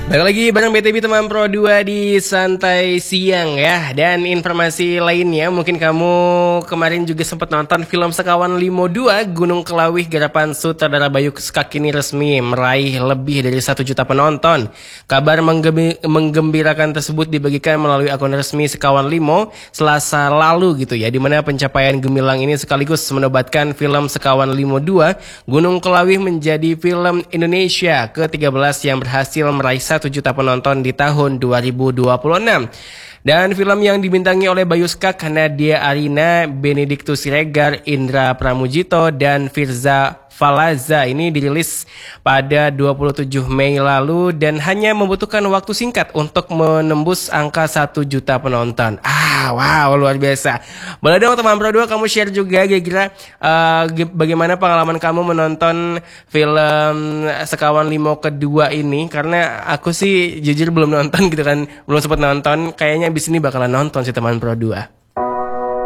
Balik lagi bareng BTB teman Pro 2 di Santai Siang ya. Dan informasi lainnya, mungkin kamu kemarin juga sempat nonton film Sekawan Limo 2 Gunung Kelawih garapan sutradara Bayu Skak ini resmi meraih lebih dari 1 juta penonton. Kabar menggembirakan tersebut dibagikan melalui akun resmi Sekawan Limo Selasa lalu gitu ya, dimana pencapaian gemilang ini sekaligus menobatkan film Sekawan Limo 2 Gunung Kelawih menjadi film Indonesia ke-13 yang berhasil meraih 1 juta penonton di tahun 2026. Dan film yang dibintangi oleh Bayu Skak, Nadia Arina, Benediktus Siregar, Indra Pramujito, dan Firza Falaza ini dirilis pada 27 Mei lalu dan hanya membutuhkan waktu singkat untuk menembus angka 1 juta penonton. Wow, luar biasa. Boleh dong teman Pro 2 kamu share juga kira-kira bagaimana pengalaman kamu menonton film Sekawan Limo kedua ini, karena aku sih jujur belum nonton gitu kan, belum sempat nonton. Kayaknya abis ini bakalan nonton sih teman Pro 2.